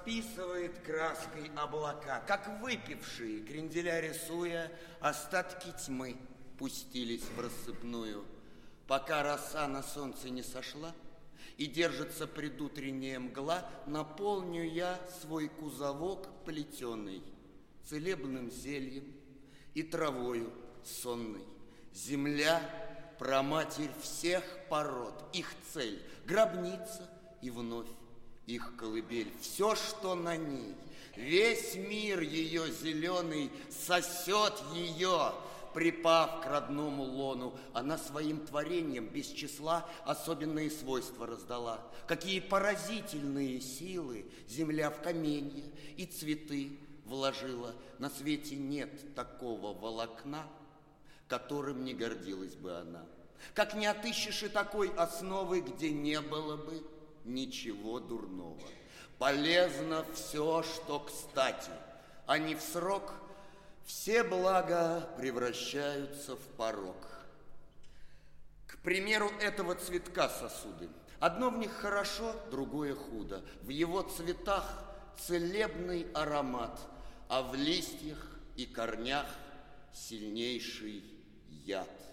расписывает краской облака, как выпившие, кренделя рисуя, остатки тьмы пустились в рассыпную. Пока роса на солнце не сошла и держится предутренняя мгла, наполню я свой кузовок плетеный целебным зельем и травою сонной. Земля — праматерь всех пород, их цель — гробница и вновь их колыбель. Все, что на ней, весь мир ее зеленый сосет ее, припав к родному лону. Она своим творением без числа особенные свойства раздала. Какие поразительные силы земля в каменья и цветы вложила. На свете нет такого волокна, которым не гордилась бы она. Как не отыщешь и такой основы, где не было бы ничего дурного. Полезно все, что кстати, а не в срок. Все блага превращаются в порок. К примеру этого цветка сосуды. Одно в них хорошо, другое худо. В его цветах целебный аромат, а в листьях и корнях сильнейший яд.